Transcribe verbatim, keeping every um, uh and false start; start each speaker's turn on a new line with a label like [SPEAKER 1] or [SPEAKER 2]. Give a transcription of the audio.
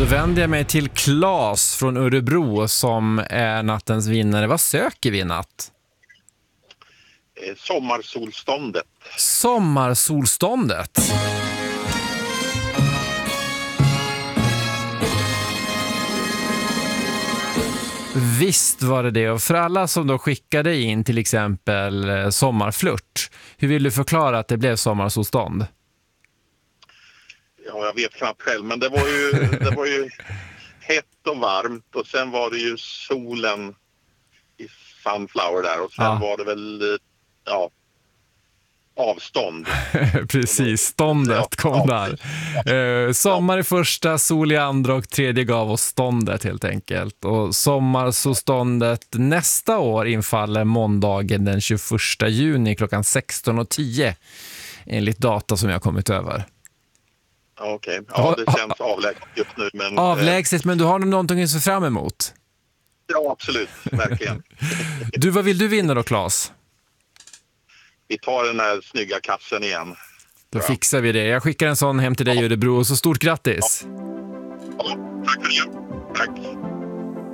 [SPEAKER 1] Då vänder jag mig till Claes från Örebro som är nattens vinnare. Vad söker vi i natt?
[SPEAKER 2] Eh, sommarsolståndet.
[SPEAKER 1] Sommarsolståndet. Visst var det det. Och för alla som då skickade in till exempel eh, sommarflört, hur vill du förklara att det blev sommarsolstånd?
[SPEAKER 2] Ja, jag vet knappt själv, men det var ju, det var ju hett och varmt och sen var det ju solen i Sunflower där och sen
[SPEAKER 1] Ja.
[SPEAKER 2] var det väl, ja, avstånd.
[SPEAKER 1] Precis, ståndet kom där. Eh, sommar i första, sol i andra och tredje gav oss ståndet helt enkelt. Och sommarsolståndet nästa år infaller måndagen den tjugoförsta juni klockan sexton och tio enligt data som jag har kommit över.
[SPEAKER 2] Okej, okay. Ja, det känns avlägset just nu. Men,
[SPEAKER 1] avlägset, men du har någonting att se fram emot?
[SPEAKER 2] Ja, absolut, verkligen.
[SPEAKER 1] Du, vad vill du vinna då, Claes?
[SPEAKER 2] Vi tar den här snygga kassen igen.
[SPEAKER 1] Då fixar vi det. Jag skickar en sån hem till dig i Örebro och så stort grattis.
[SPEAKER 2] Ja, tack för det. Tack.